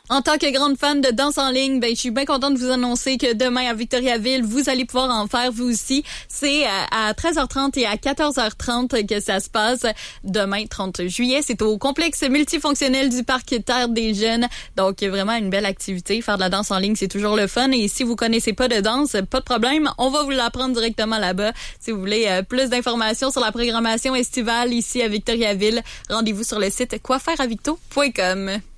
En tant que grande fan de danse en ligne, je suis bien contente de vous annoncer que demain à Victoriaville, vous allez pouvoir en faire vous aussi. C'est à 13h30 et à 14h30 que ça se passe. Demain, 30 juillet, c'est au complexe multifonctionnel du Parc Terre des Jeunes. Donc, vraiment une belle activité. Faire de la danse en ligne, c'est toujours le fun. Et si vous connaissez pas de danse, pas de problème. On va vous l'apprendre directement là-bas. Si vous voulez plus d'informations sur la programmation estivale ici à Victoriaville, rendez-vous sur le site quoifaireavicto.com.